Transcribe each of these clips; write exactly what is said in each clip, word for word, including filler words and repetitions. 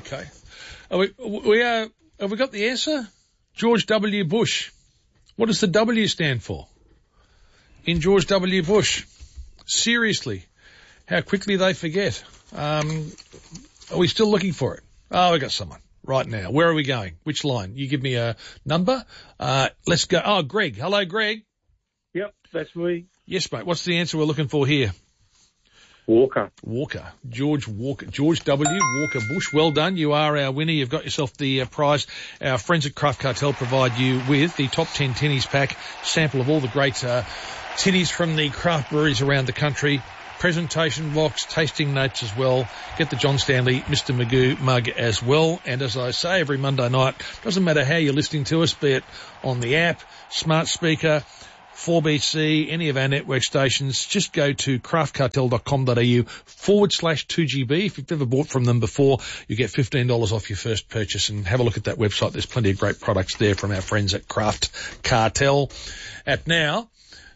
Okay. Are we, we are, have we got the answer? George W. Bush. What does the W stand for? In George W. Bush. Seriously. How quickly they forget. Um, are we still looking for it? Oh, we got someone right now. Where are we going? Which line? You give me a number. Uh, let's go. Oh, Greg. Hello, Greg. Yep, that's me. Yes, mate. What's the answer we're looking for here? Walker. Walker. George Walker. George W. Walker Bush. Well done. You are our winner. You've got yourself the uh, prize. Our friends at Craft Cartel provide you with the top ten tinnies pack, sample of all the great uh, tinnies from the craft breweries around the country. Presentation box, tasting notes as well. Get the John Stanley Mister Magoo mug as well. And as I say, every Monday night, doesn't matter how you're listening to us, be it on the app, smart speaker, four B C, any of our network stations, just go to craftcartel.com.au forward slash 2GB. If you've ever bought from them before, you get fifteen dollars off your first purchase, and have a look at that website. There's plenty of great products there from our friends at Craft Cartel. At now,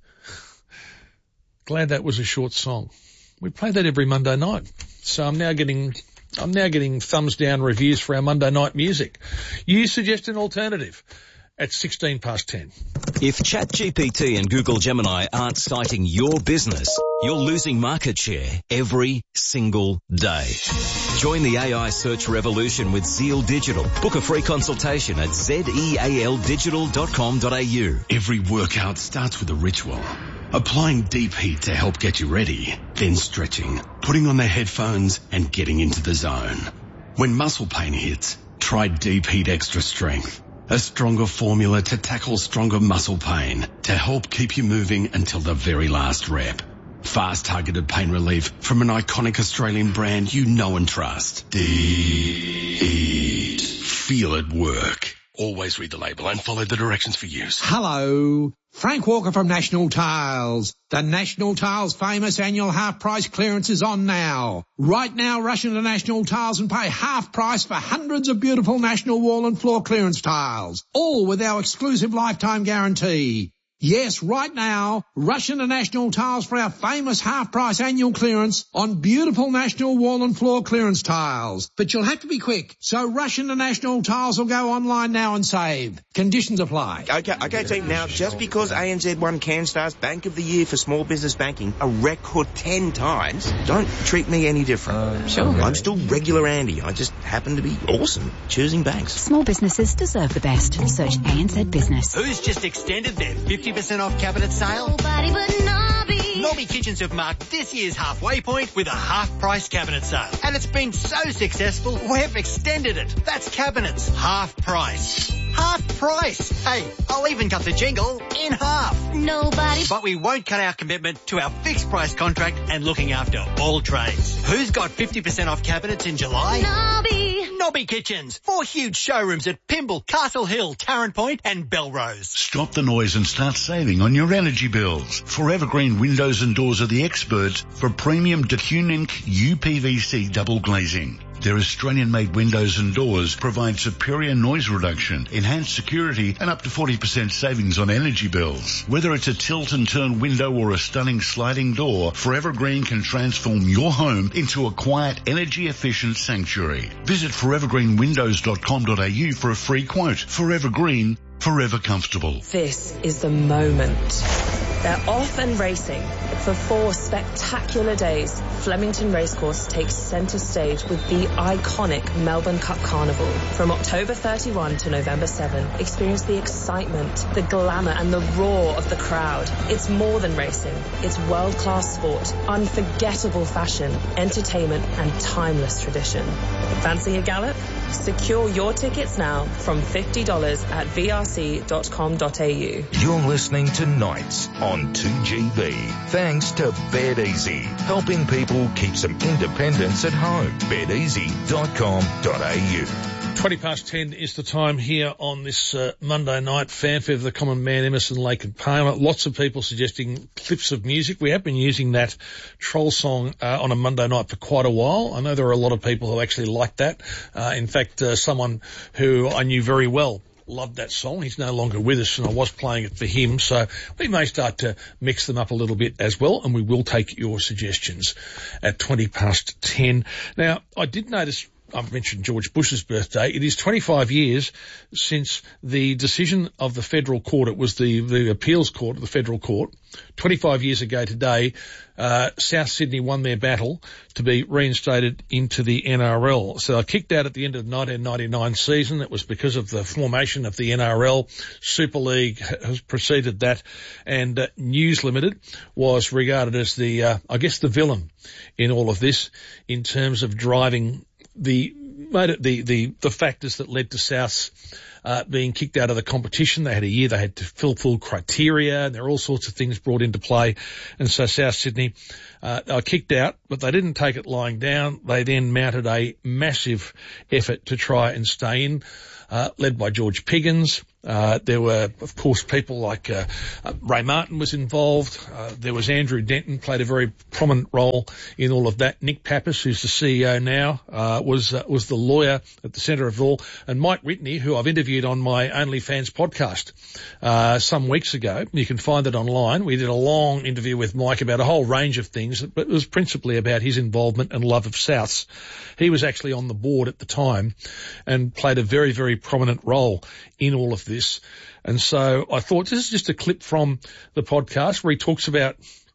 glad that was a short song. We play that every Monday night. So I'm now getting, I'm now getting thumbs down reviews for our Monday night music. You suggest an alternative at sixteen past ten. If ChatGPT and Google Gemini aren't citing your business, you're losing market share every single day. Join the A I search revolution with Zeal Digital. Book a free consultation at zeal digital dot com dot a u. Every workout starts with a ritual. Applying deep heat to help get you ready, then stretching, putting on the headphones and getting into the zone. When muscle pain hits, try Deep Heat Extra Strength. A stronger formula to tackle stronger muscle pain to help keep you moving until the very last rep. Fast targeted pain relief from an iconic Australian brand you know and trust. Deep Heat. Feel it work. Always read the label and follow the directions for use. Hello. Frank Walker from National Tiles. The National Tiles famous annual half price clearance is on now. Right now, rush into National Tiles and pay half price for hundreds of beautiful National wall and floor clearance tiles. All with our exclusive lifetime guarantee. Yes, right now, rush into National Tiles for our famous half-price annual clearance on beautiful National wall and floor clearance tiles. But you'll have to be quick, so rush into National Tiles or go online now and save. Conditions apply. Okay, okay, team. Now, just because A N Z won CanStar's Bank of the Year for small business banking a record ten times, don't treat me any different. Uh, sure. I'm still regular Andy. I just happen to be awesome choosing banks. Small businesses deserve the best. Search A N Z Business. Who's just extended their fifty percent off cabinet sale? Nobody but Nobby. Nobby Kitchens have marked this year's halfway point with a half-price cabinet sale. And it's been so successful, we've extended it. That's cabinets. Half price. Half price. Hey, I'll even cut the jingle in half. Nobody. But we won't cut our commitment to our fixed price contract and looking after all trades. Who's got fifty percent off cabinets in July? Nobby. Nobby Kitchens. Four huge showrooms at Pymble, Castle Hill, Tarrant Point and Belrose. Stop the noise and start saving on your energy bills. Forever Green Windows and Doors are the experts for premium Decunink U P V C double glazing. Their Australian-made windows and doors provide superior noise reduction, enhanced security, and up to forty percent savings on energy bills. Whether it's a tilt-and-turn window or a stunning sliding door, Forever Green can transform your home into a quiet, energy-efficient sanctuary. Visit forever green windows dot com dot a u for a free quote. Forever Green, forever comfortable. This is the moment. They're off and racing. For four spectacular days, Flemington Racecourse takes centre stage with the iconic Melbourne Cup Carnival. From October thirty-first to November seventh, experience the excitement, the glamour and the roar of the crowd. It's more than racing. It's world-class sport, unforgettable fashion, entertainment and timeless tradition. Fancy a gallop? Secure your tickets now from fifty dollars at v r c dot com dot a u. You're listening to Nights on two G B. Thanks to Bed Easy, helping people keep some independence at home. bed easy dot com dot a u. twenty past ten is the time here on this uh, Monday night. Fanfare of the Common Man, Emerson, Lake and Palmer. Lots of people suggesting clips of music. We have been using that troll song uh, on a Monday night for quite a while. I know there are a lot of people who actually like that. Uh, in fact, uh, someone who I knew very well loved that song. He's no longer with us, and I was playing it for him, so we may start to mix them up a little bit as well, and we will take your suggestions at twenty past ten. Now, I did notice I've mentioned George Bush's birthday. It is twenty-five years since the decision of the federal court. It was the, the appeals court of the federal court. twenty-five years ago today, uh, South Sydney won their battle to be reinstated into the N R L. So I kicked out at the end of the nineteen ninety-nine season. It was because of the formation of the N R L. Super League has preceded that, and uh, News Limited was regarded as the, uh, I guess, the villain in all of this in terms of driving the the the the factors that led to South's uh, being kicked out of the competition. They had a year they had to fulfil criteria, and there are all sorts of things brought into play, and so South Sydney uh, are kicked out, but they didn't take it lying down. They then mounted a massive effort to try and stay in, uh, led by George Piggins. Uh, there were, of course, people like uh, uh, Ray Martin was involved. Uh, there was Andrew Denton, played a very prominent role in all of that. Nick Pappas, who's the C E O now, uh, was uh, was the lawyer at the centre of it all. And Mike Whitney, who I've interviewed on my OnlyFans podcast uh, some weeks ago. You can find it online. We did a long interview with Mike about a whole range of things, but it was principally about his involvement and love of Souths. He was actually on the board at the time and played a very, very prominent role in all of this. And so I thought this is just a clip from the podcast where he talks about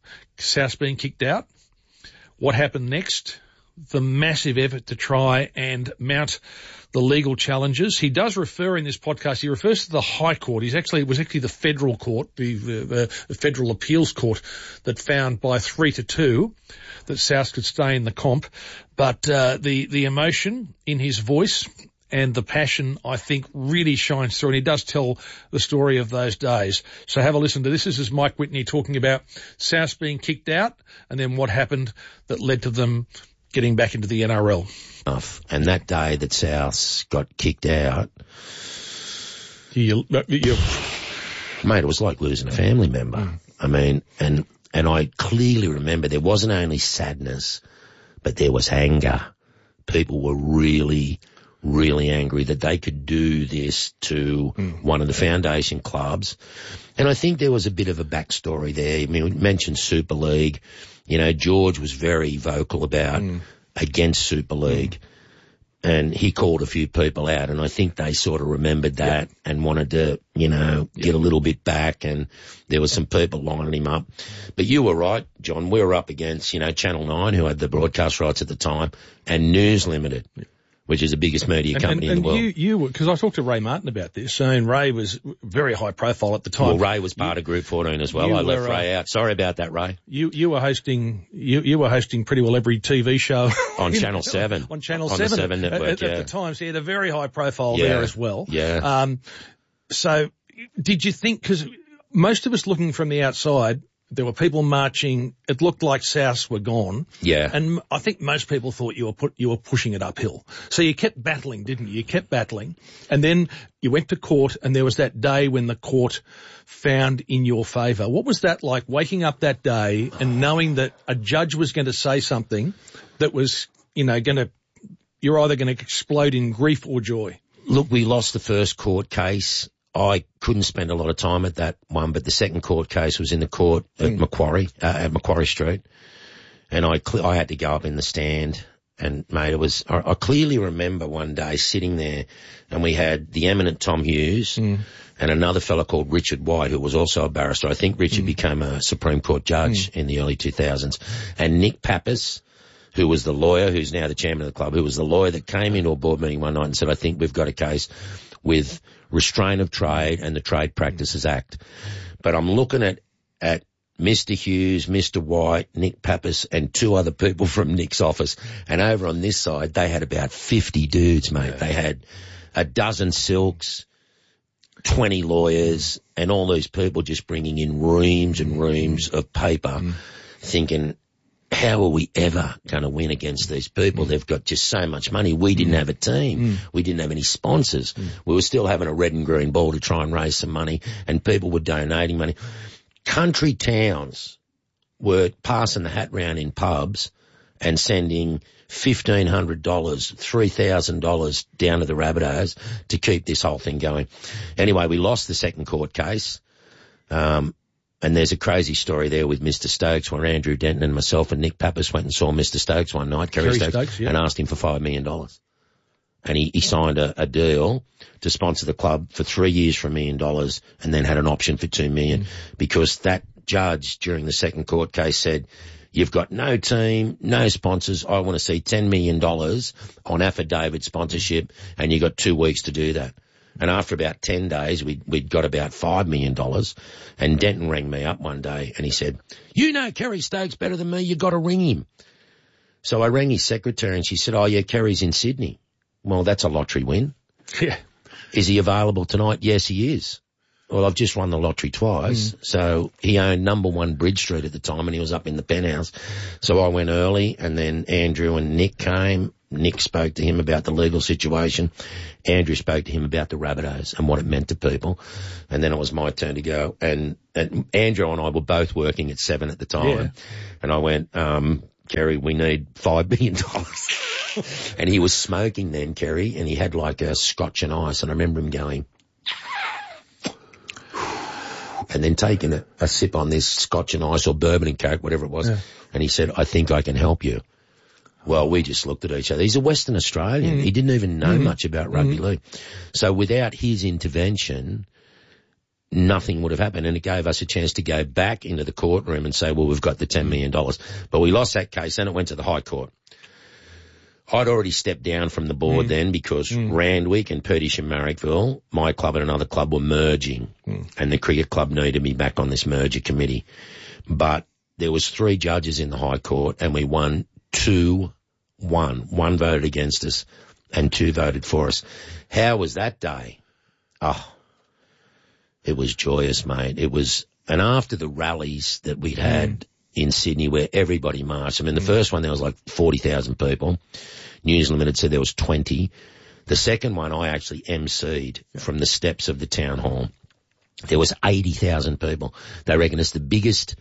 South being kicked out, what happened next, the massive effort to try and mount the legal challenges. He does refer in this podcast, he refers to the High Court. He's actually, it was actually the federal court, the, the, the federal appeals court that found by three to two that South could stay in the comp. But, uh, the, the emotion in his voice and the passion, I think, really shines through, and he does tell the story of those days. So have a listen to this. This is Mike Whitney talking about South being kicked out and then what happened that led to them getting back into the N R L. And that day that South got kicked out, you, you, mate, it was like losing a family member. Mm. I mean, and and I clearly remember there wasn't only sadness, but there was anger. People were really, really angry that they could do this to mm. one of the foundation clubs. And I think there was a bit of a backstory there. I mean, we mentioned Super League. You know, George was very vocal about mm. against Super League. Mm. And he called a few people out, and I think they sort of remembered that yeah. and wanted to, you know, yeah. get a little bit back, and there were some people lining him up. But you were right, John. We were up against, you know, Channel nine, who had the broadcast rights at the time, and News Limited, yeah. which is the biggest media and, company and, in the and world. You, you were, because I talked to Ray Martin about this, and Ray was very high profile at the time. Well, Ray was part you, of Group fourteen as well. I left were, Ray out. Sorry about that, Ray. You you were hosting you you were hosting pretty well every T V show on Channel Seven. On Channel on Seven, the Seven network. At, yeah. at the time, so you had a very high profile yeah. there as well. Yeah. Um. So, did you think? Because most of us looking from the outside, there were people marching. It looked like Souths were gone. Yeah. And I think most people thought you were put, you were pushing it uphill. So you kept battling, didn't you? You kept battling. And then you went to court, and there was that day when the court found in your favour. What was that like, waking up that day and knowing that a judge was going to say something that was, you know, going to, you're either going to explode in grief or joy? Look, we lost the first court case. I couldn't spend a lot of time at that one, but the second court case was in the court at mm. Macquarie, uh, at Macquarie Street. And I, cl- I had to go up in the stand, and mate, it was, I, I clearly remember one day sitting there, and we had the eminent Tom Hughes mm. and another fella called Richard White, who was also a barrister. I think Richard mm. became a Supreme Court judge mm. in the early two thousands. And Nick Pappas, who was the lawyer, who's now the chairman of the club, who was the lawyer that came into a board meeting one night and said, I think we've got a case with restraint of trade and the Trade Practices Act. But I'm looking at, at Mister Hughes, Mister White, Nick Pappas, and two other people from Nick's office. And over on this side, they had about fifty dudes, mate. Yeah. They had a dozen silks, twenty lawyers, and all these people just bringing in reams and reams of paper, mm. thinking, how are we ever going to win against these people? Mm. They've got just so much money. We didn't have a team. Mm. We didn't have any sponsors. Mm. We were still having a red and green ball to try and raise some money, and people were donating money. Country towns were passing the hat round in pubs and sending fifteen hundred dollars, three thousand dollars down to the Rabbitohs to keep this whole thing going. Anyway, we lost the second court case. Um, And there's a crazy story there with Mister Stokes, where Andrew Denton and myself and Nick Pappas went and saw Mister Stokes one night, Kerry, Kerry Stokes, Stokes yeah. and asked him for five million dollars. And he, he signed a, a deal to sponsor the club for three years for a million dollars and then had an option for two million mm. because that judge during the second court case said, you've got no team, no sponsors. I want to see ten million dollars on affidavit sponsorship, and you got two weeks to do that. And after about ten days, we'd, we'd got about five million dollars. And Denton rang me up one day and he said, you know Kerry Stokes better than me. You got to ring him. So I rang his secretary and she said, oh, yeah, Kerry's in Sydney. Well, that's a lottery win. Yeah. Is he available tonight? Yes, he is. Well, I've just won the lottery twice. Mm. So he owned number one Bridge Street at the time and he was up in the penthouse. So I went early and then Andrew and Nick came. Nick spoke to him about the legal situation. Andrew spoke to him about the Rabbitohs and what it meant to people. And then it was my turn to go. And, and Andrew and I were both working at Seven at the time. Yeah. And I went, um, Kerry, we need five billion dollars. And he was smoking then, Kerry, and he had like a scotch and ice. And I remember him going, and then taking a, a sip on this scotch and ice or bourbon and coke, whatever it was. Yeah. And he said, I think I can help you. Well, we just looked at each other. He's a Western Australian. Mm. He didn't even know mm. much about rugby mm. league. So without his intervention, nothing would have happened. And it gave us a chance to go back into the courtroom and say, well, we've got the ten million dollars. But we lost that case. Then it went to the High Court. I'd already stepped down from the board mm. then because mm. Randwick and Perdish and Marrickville, my club and another club, were merging. Mm. And the cricket club needed me back on this merger committee. But there was three judges in the High Court and we won two one. One voted against us and two voted for us. How was that day? Oh, it was joyous, mate. It was, and after the rallies that we'd had mm. in Sydney where everybody marched, I mean, the mm. first one there was like forty thousand people. News Limited said there was twenty. The second one I actually emceed yeah. from the steps of the town hall. There was eighty thousand people. They reckon it's the biggest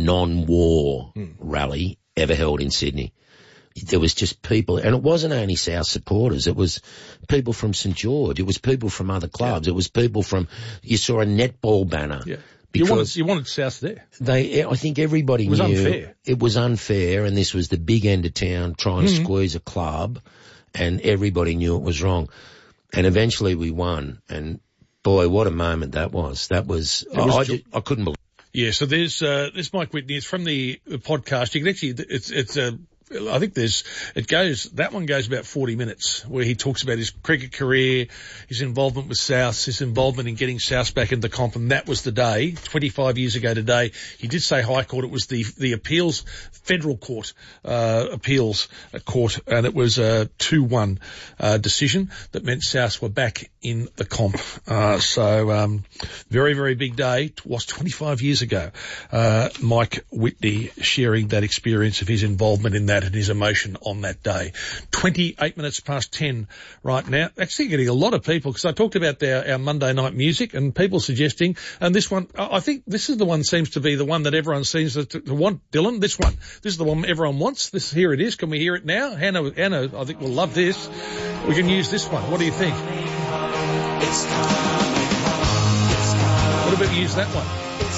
non-war mm. rally ever held in Sydney. There was just people, and it wasn't only South supporters, it was people from St George, it was people from other clubs, yeah. it was people from, you saw a netball banner. Yeah. You wanted, you wanted South there. They, I think everybody knew. It was knew unfair. It was unfair, and this was the big end of town trying mm-hmm. to squeeze a club, and everybody knew it was wrong. And eventually we won, and boy, what a moment that was. That was, I, was I, just, I couldn't believe it. Yeah, so there's, uh, there's Mike Whitney. It's from the, the podcast. You can actually, it's, it's a, I think there's, it goes, that one goes about forty minutes where he talks about his cricket career, his involvement with South, his involvement in getting South back into the comp, and that was the day, twenty-five years ago today. He did say High Court, it was the, the appeals, federal court, uh, appeals court, and it was a two one, uh, decision that meant South were back in the comp. Uh, so, um, very, very big day. It was twenty-five years ago. Uh, Mike Whitney sharing that experience of his involvement in that and his emotion on that day. twenty-eight minutes past ten right now. Actually getting a lot of people, because I talked about our, our Monday night music and people suggesting, and this one, I think this is the one seems to be the one that everyone seems to, to want. Dylan, this one. This is the one everyone wants. This, here it is. Can we hear it now? Hannah, Hannah, I think will love this. We can use this one. What do you think? What about use that one?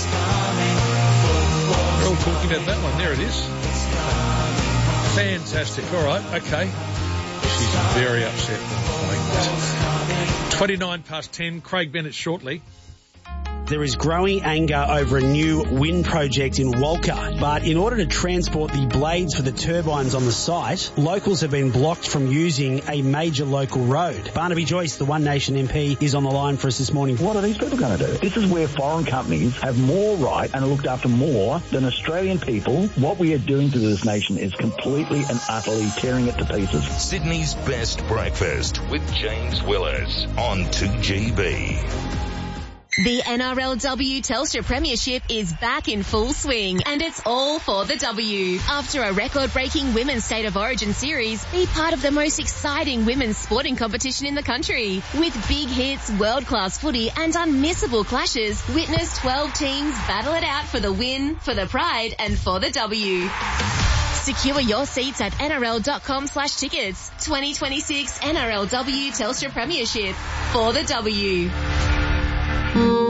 We're all talking about that one. There it is. Fantastic. All right. Okay. She's very upset. twenty-nine past ten. Craig Bennett shortly. There is growing anger over a new wind project in Walker, but in order to transport the blades for the turbines on the site, locals have been blocked from using a major local road. Barnaby Joyce, the One Nation M P, is on the line for us this morning. What are these people going to do? This is where foreign companies have more right and are looked after more than Australian people. What we are doing to this nation is completely and utterly tearing it to pieces. Sydney's best breakfast with James Willers on two G B. The N R L W Telstra Premiership is back in full swing, and it's all for the W. After a record-breaking Women's State of Origin series, be part of the most exciting women's sporting competition in the country. With big hits, world-class footy and unmissable clashes, witness twelve teams battle it out for the win, for the pride and for the W. Secure your seats at N R L dot com slash tickets. twenty twenty-six N R L W Telstra Premiership for the W.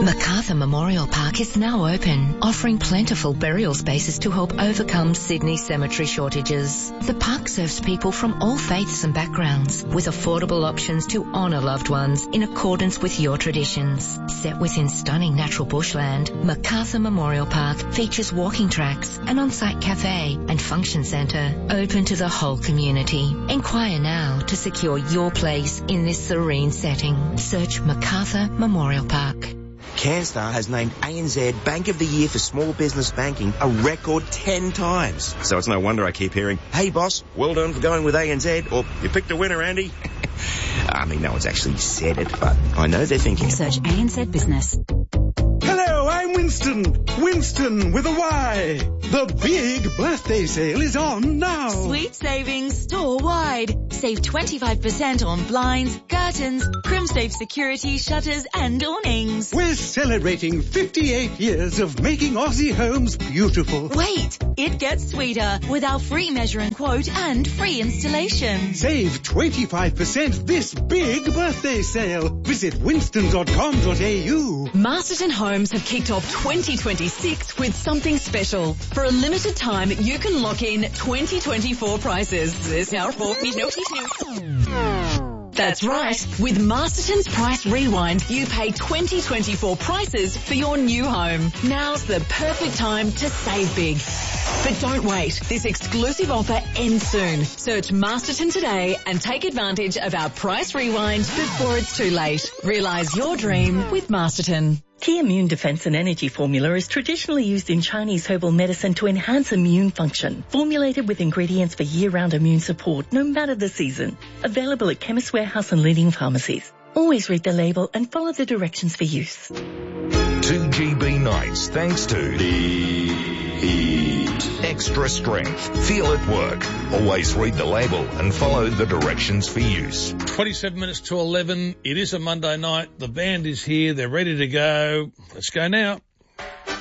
MacArthur Memorial Park is now open, offering plentiful burial spaces to help overcome Sydney's cemetery shortages. The park serves people from all faiths and backgrounds, with affordable options to honour loved ones in accordance with your traditions. Set within stunning natural bushland, MacArthur Memorial Park features walking tracks, an on-site cafe and function centre open to the whole community. Inquire now to secure your place in this serene setting. Search MacArthur Memorial Park. CanStar has named A N Z Bank of the Year for Small Business Banking a record ten times. So it's no wonder I keep hearing, hey boss, well done for going with A N Z, or you picked a winner, Andy. I mean, no one's actually said it, but I know they're thinking. Search A N Z Business. Hello, I'm Winston. Winston with a Y. The big birthday sale is on now. Sweet savings store-wide. Save twenty-five percent on blinds, curtains, Crimsafe security, shutters and awnings. We're celebrating fifty-eight years of making Aussie homes beautiful. Wait, it gets sweeter with our free measure and quote and free installation. Save twenty-five percent this big birthday sale. Visit winston dot com dot a u. Masterton Homes have kicked off twenty twenty-six with something special. For a limited time, you can lock in twenty twenty-four prices. There's our four notice. That's right. With Masterton's Price Rewind, you pay twenty twenty-four prices for your new home. Now's the perfect time to save big. But don't wait. This exclusive offer ends soon. Search Masterton today and take advantage of our Price Rewind before it's too late. Realise your dream with Masterton. T Immune Defense and Energy Formula is traditionally used in Chinese herbal medicine to enhance immune function. Formulated with ingredients for year-round immune support, no matter the season. Available at Chemist Warehouse and leading pharmacies. Always read the label and follow the directions for use. two G B nights thanks to Heat. Extra strength. Feel it work. Always read the label and follow the directions for use. twenty-seven minutes to eleven. It is a Monday night. The band is here. They're ready to go. Let's go now.